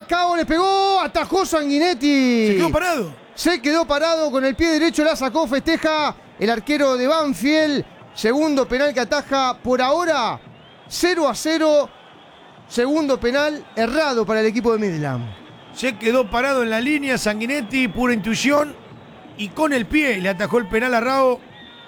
Cao le pegó, atajó Sanguinetti. Se quedó parado con el pie derecho, la sacó, festeja el arquero de Banfield. Segundo penal que ataja por ahora 0-0. Segundo penal errado para el equipo de Midland. Se quedó parado en la línea Sanguinetti, pura intuición. Y con el pie le atajó el penal a Rao.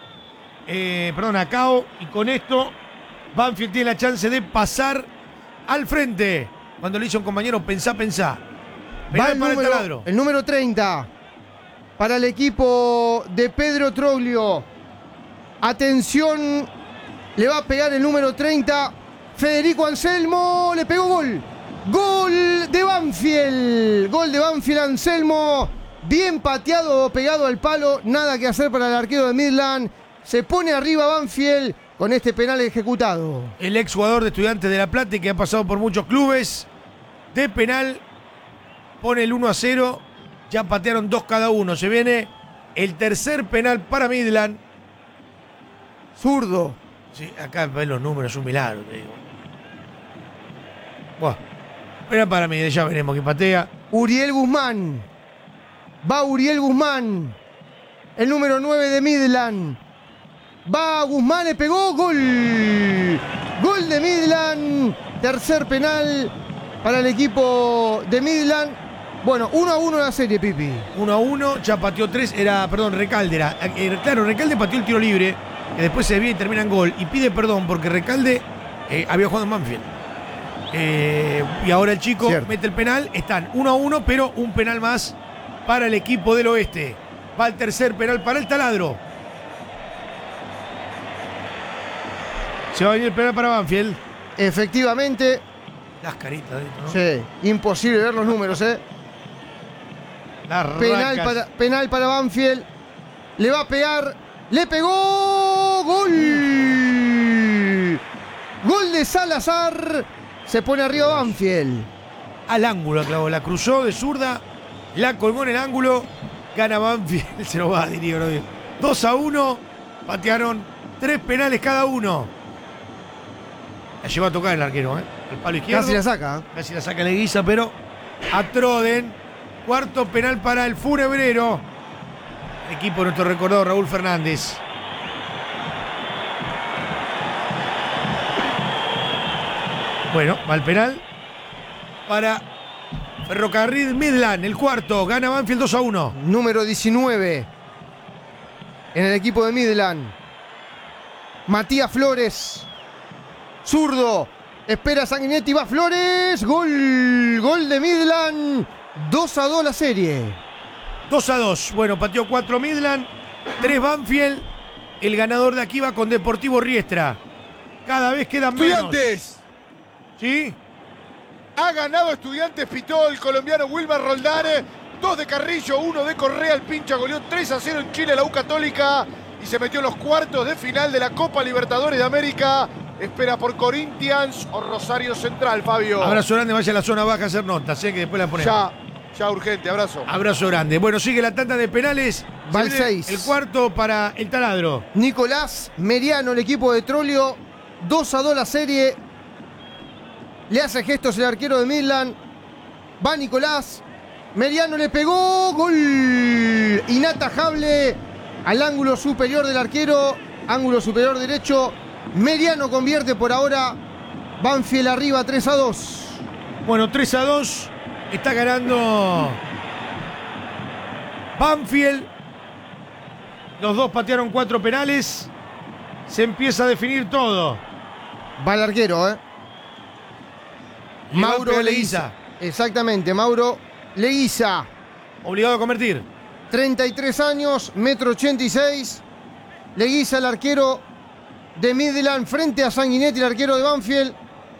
A Cao. Y con esto Banfield tiene la chance de pasar al frente. Cuando le hizo un compañero, pensá. Va el número 30 para el equipo de Pedro Troglio. Atención, le va a pegar el número 30. Federico Anselmo, le pegó gol. Gol de Banfield, Anselmo. Bien pateado, pegado al palo. Nada que hacer para el arquero de Midland. Se pone arriba Banfield con este penal ejecutado. El exjugador de Estudiantes de La Plata, que ha pasado por muchos clubes, de penal pone el 1-0. Ya patearon 2 cada uno. Se viene el tercer penal para Midland. Zurdo. Sí, acá ven los números, es un milagro, te digo. Buah. Penal para Midland, ya veremos que patea. Uriel Guzmán. Va Uriel Guzmán. El número 9 de Midland. Va Guzmán, le pegó, gol. Gol de Midland. Tercer penal para el equipo de Midland. Bueno, 1-1 la serie, Pipi. 1-1, ya pateó 3, Recalde era. Claro, Recalde pateó el tiro libre, que después se desvía y termina en gol. Y pide perdón porque Recalde había jugado en Banfield. Y ahora el chico mete el penal. Están 1-1, pero un penal más para el equipo del oeste. Va el tercer penal para el Taladro. Se va a venir el penal para Banfield. Efectivamente. Las caritas de esto, ¿no? Sí, imposible ver los números, Penal para Banfield. Le va a pegar. Le pegó. Gol. Gol de Salazar. Se pone arriba Banfield. Al ángulo, clavó. La cruzó de zurda. La colgó en el ángulo. Gana Banfield. Se lo va a diría, 2-1. Patearon 3 penales cada uno. La llevó a tocar el arquero, el palo izquierdo. Casi la saca. Casi la saca Leguiza, pero a Troden. Cuarto penal para el Funebrero. El equipo de nuestro recordado Raúl Fernández. Bueno, va el penal para Ferrocarril Midland. El cuarto, gana Banfield 2-1. Número 19 en el equipo de Midland. Matías Flores. Zurdo. Espera Sanguinetti, va Flores. Gol. Gol de Midland. 2-2 la serie. 2-2. Bueno, pateó 4 Midland, 3 Banfield. El ganador de aquí va con Deportivo Riestra. Cada vez quedan menos. Estudiantes. ¿Sí? Ha ganado Estudiantes, pitó el colombiano Wilmar Roldán. 2 de Carrillo, 1 de Correa. El pincha goleó 3-0 en Chile, la U Católica. Y se metió en los cuartos de final de la Copa Libertadores de América. Espera por Corinthians o Rosario Central, Fabio. Abrazo grande, vaya a la zona baja a hacer notas, sé que después la ponemos. Ya urgente, abrazo. Abrazo grande. Bueno, sigue la tanda de penales. Va el 6. El cuarto para el Taladro. Nicolás Meriano, el equipo de Troglio. 2-2 la serie. Le hace gestos el arquero de Midland. Va Nicolás. Meriano le pegó. Gol. Inatajable al ángulo superior del arquero. Ángulo superior derecho. Meriano convierte por ahora. Banfield arriba 3-2. Bueno, 3-2. Está ganando Banfield. Los dos patearon 4 penales. Se empieza a definir todo. Va el arquero, Mauro Leguiza. Exactamente, Mauro Leguiza. Obligado a convertir. 33 años, 1,86 m. Leguiza, el arquero de Midland, frente a Sanguinetti, el arquero de Banfield.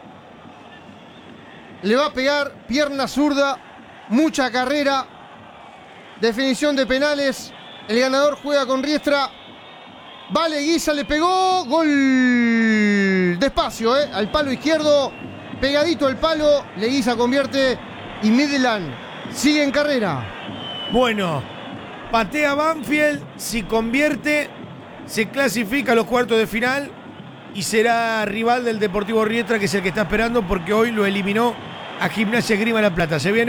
Le va a pegar, pierna zurda, mucha carrera. Definición de penales. El ganador juega con Riestra. Va Leguiza, le pegó. Gol. Despacio, al palo izquierdo. Pegadito al palo. Leguiza convierte. Y Midland sigue en carrera. Bueno, patea Banfield. Si convierte, se clasifica a los cuartos de final. Y será rival del Deportivo Riestra, que es el que está esperando, porque hoy lo eliminó a Gimnasia Esgrima La Plata. Se viene